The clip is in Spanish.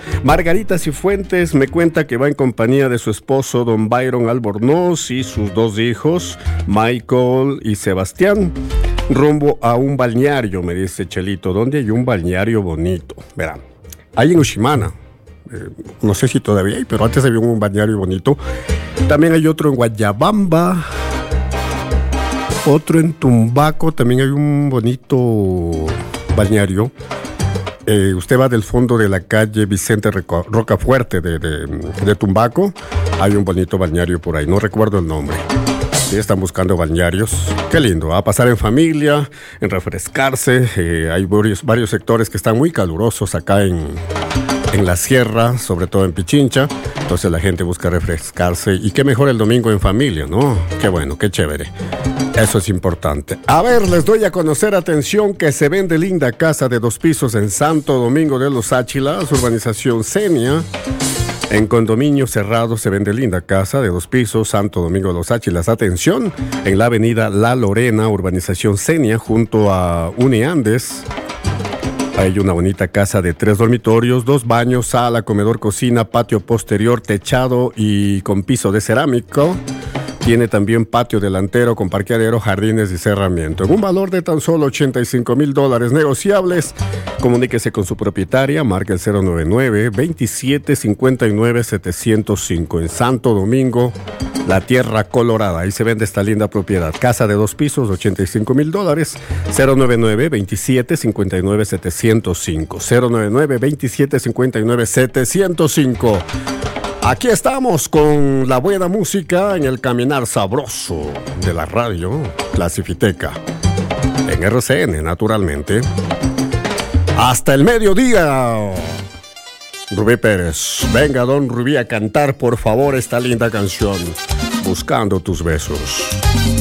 Margarita Cifuentes me cuenta que va en compañía de su esposo, don Byron Albornoz, y sus dos hijos, Michael y Sebastián, rumbo a un balneario, me dice Chelito. ¿Dónde hay un balneario bonito? Verán, hay en Ushimana. No sé si todavía hay, pero antes había un balneario bonito. También hay otro en Guayabamba, otro en Tumbaco, también hay un bonito balneario. Usted va del fondo de la calle Vicente Rocafuerte de Tumbaco, hay un bonito balneario por ahí, no recuerdo el nombre. Sí, están buscando balnearios. Qué lindo, a pasar en familia, en refrescarse. Hay varios sectores que están muy calurosos acá en la sierra, sobre todo en Pichincha. Entonces la gente busca refrescarse. Y qué mejor el domingo en familia, ¿no? Qué bueno, qué chévere. Eso es importante. A ver, les doy a conocer, atención, que se vende linda casa de 2 pisos en Santo Domingo de los Áchilas, urbanización Senia. En condominio cerrado se vende linda casa de 2 pisos, Santo Domingo de los Áchilas. Atención, en la avenida La Lorena, urbanización Senia, junto a Uniandes. Hay una bonita casa de 3 dormitorios, 2 baños, sala, comedor, cocina, patio posterior, techado y con piso de cerámico. Tiene también patio delantero con parqueadero, jardines y cerramiento. En un valor de tan solo $85,000 negociables. Comuníquese con su propietaria, marca el 099-2759-705 en Santo Domingo, la Tierra Colorada. Ahí se vende esta linda propiedad. Casa de 2 pisos, $85,000. 099-2759-705. 099-2759-705. Aquí estamos con la buena música en el caminar sabroso de la radio Clasifiteca. En RCN, naturalmente. Hasta el mediodía. Rubí Pérez. Venga, don Rubí, a cantar, por favor, esta linda canción. Buscando tus besos.